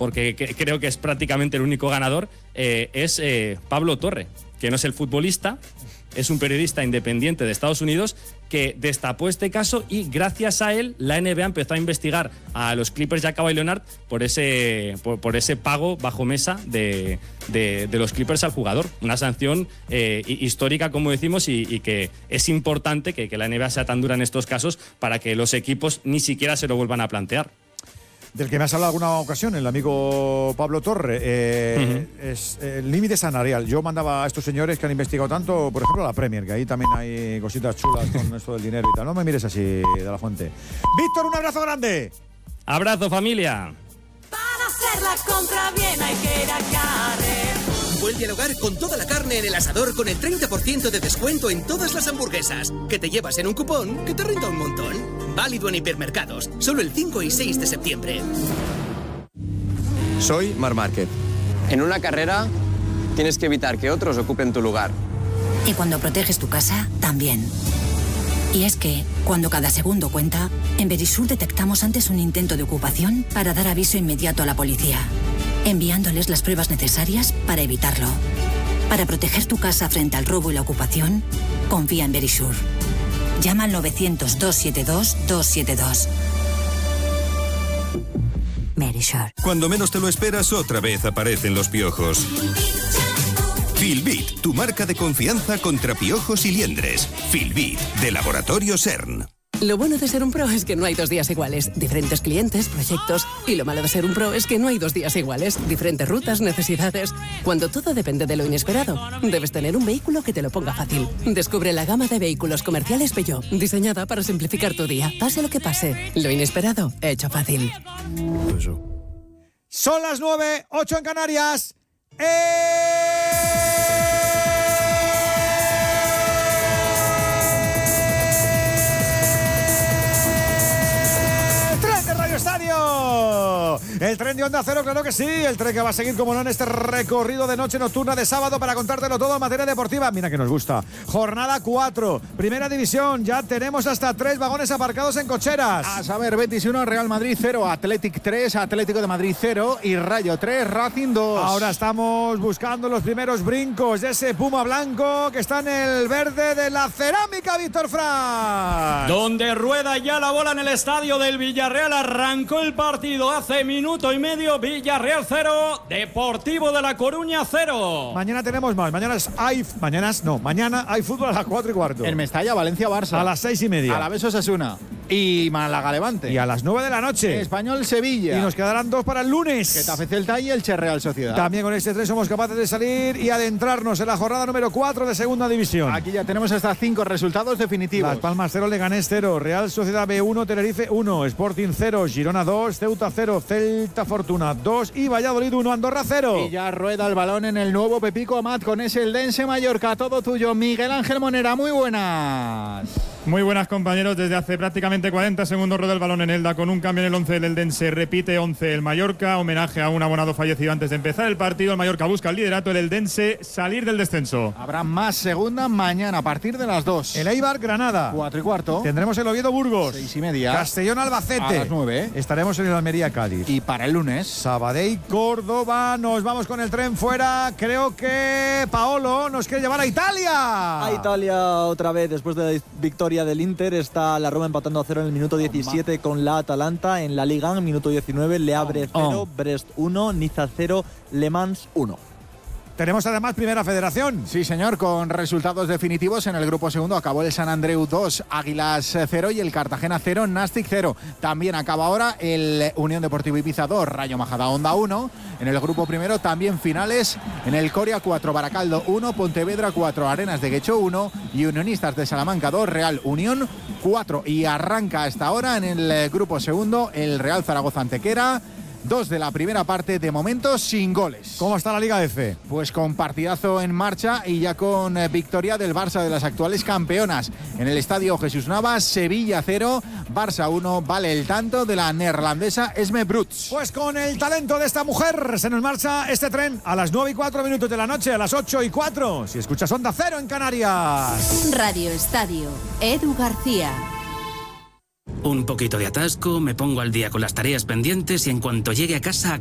porque creo que es prácticamente el único ganador, es Pablo Torre, que no es el futbolista, es un periodista independiente de Estados Unidos que destapó este caso y gracias a él la NBA empezó a investigar a los Clippers y a Kawhi Leonard por ese pago bajo mesa de los Clippers al jugador. Una sanción histórica, como decimos, y que es importante que la NBA sea tan dura en estos casos para que los equipos ni siquiera se lo vuelvan a plantear. Del que me has hablado alguna ocasión, el amigo Pablo Torre, es el límite salarial. Yo mandaba a estos señores que han investigado tanto, por ejemplo, a la Premier, que ahí también hay cositas chulas con esto del dinero y tal. No me mires así, de la fuente. Víctor, un abrazo grande. Abrazo, familia. Para hacer la compra bien hay que ir a Carrer. Vuelve al hogar con toda la carne en el asador con el 30% de descuento en todas las hamburguesas, que te llevas en un cupón que te renta un montón. Válido en hipermercados, solo el 5 y 6 de septiembre. Soy Marc Márquez. En una carrera tienes que evitar que otros ocupen tu lugar. Y cuando proteges tu casa, también. Y es que, cuando cada segundo cuenta, en Verisur detectamos antes un intento de ocupación para dar aviso inmediato a la policía, enviándoles las pruebas necesarias para evitarlo. Para proteger tu casa frente al robo y la ocupación, confía en Verisur. Llama al 900-272-272. Verisur. Cuando menos te lo esperas, otra vez aparecen los piojos. Filbit, tu marca de confianza contra piojos y liendres. Filbit, de Laboratorio CERN. Lo bueno de ser un pro es que no hay 2 días iguales. Diferentes clientes, proyectos. Y lo malo de ser un pro es que no hay 2 días iguales. Diferentes rutas, necesidades. Cuando todo depende de lo inesperado, debes tener un vehículo que te lo ponga fácil. Descubre la gama de vehículos comerciales Peugeot, diseñada para simplificar tu día. Pase lo que pase, lo inesperado, hecho fácil. Son las 9, 8 en Canarias. Estadio. El tren de Onda Cero, claro que sí. El tren que va a seguir, como no, en este recorrido de noche nocturna de sábado para contártelo todo en materia deportiva. Mira que nos gusta. Jornada 4, Primera División. Ya tenemos hasta 3 vagones aparcados en cocheras. A saber, Betis 1, Real Madrid 0, Athletic 3, Atlético de Madrid 0 y Rayo 3, Racing 2. Ahora estamos buscando los primeros brincos de ese Puma blanco que está en el verde de la Cerámica, Víctor Fran. Donde rueda ya la bola en el estadio del Villarreal. Arrancó el partido hace minuto y medio. Villarreal 0, Deportivo de La Coruña 0. Mañana tenemos más. Mañana hay fútbol a las 4:15. En Mestalla, Valencia, Barça. A las 6:30. Alavés, Osasuna. Y Málaga, Levante. Y a las 9 de la noche. Español, Sevilla. Y nos quedarán 2 para el lunes. Getafe, Celta y Elche, Real Sociedad. También con este 3 somos capaces de salir y adentrarnos en la jornada número 4 de Segunda División. Aquí ya tenemos hasta 5 resultados definitivos. Las Palmas 0, Leganés 0, Real Sociedad B1, Tenerife 1, Sporting 0, Girona 2, Ceuta 0, Celta Fortuna 2 y Valladolid 1, Andorra 0. Y ya rueda el balón en el nuevo Pepico Amat con ese Eldense Mallorca. Todo tuyo, Miguel Ángel Monera. Muy buenas. Muy buenas, compañeros. Desde hace prácticamente 40 segundos rueda el balón en Elda con un cambio en el 11 del Eldense. Repite 11 el Mallorca. Homenaje a un abonado fallecido antes de empezar el partido. El Mallorca busca el liderato. El Eldense salir del descenso. Habrá más segunda mañana a partir de las 2. El Eibar Granada. 4:15. Tendremos el Oviedo Burgos. 6:30. Castellón Albacete. A las 9. Estaremos en el Almería Cádiz. Y para el lunes, Sabadell Córdoba. Nos vamos con el tren fuera. Creo que Paolo nos quiere llevar a Italia. A Italia otra vez después de la victoria del Inter. Está la Roma empatando a 0 en el minuto 17 con la Atalanta. En la Liga, en minuto 19, Le Havre 0, Brest 1, Niza 0, Le Mans 1. Tenemos además Primera Federación. Sí, señor, con resultados definitivos. En el grupo segundo acabó el San Andreu 2, Águilas 0 y el Cartagena 0, Nastic 0. También acaba ahora el Unión Deportivo Ibiza 2, Rayo Majadahonda 1. En el grupo primero también finales. En el Coria 4, Baracaldo 1, Pontevedra 4, Arenas de Guecho 1 y Unionistas de Salamanca 2, Real Unión 4. Y arranca hasta ahora en el grupo segundo el Real Zaragoza Antequera. 2 de la primera parte, de momento sin goles. ¿Cómo está la Liga F? Pues con partidazo en marcha y ya con victoria del Barça, de las actuales campeonas. En el estadio Jesús Navas, Sevilla 0, Barça 1, vale el tanto de la neerlandesa Esme Bruts. Pues con el talento de esta mujer se nos marcha este tren a las 9:04 de la noche, a las 8:04. Si escuchas Onda Cero en Canarias. Radio Estadio, Edu García. Un poquito de atasco, me pongo al día con las tareas pendientes y en cuanto llegue a casa